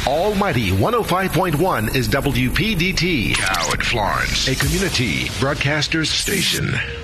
Almighty 105.1 is WPDT. Coward Florence, a community broadcasters station.